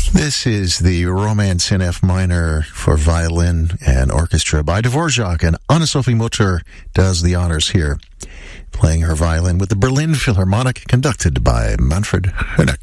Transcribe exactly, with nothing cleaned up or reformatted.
This is the Romance in F minor for violin and orchestra by Dvorak, and Anne-Sophie Mutter does the honors here, playing her violin with the Berlin Philharmonic, conducted by Manfred Honeck.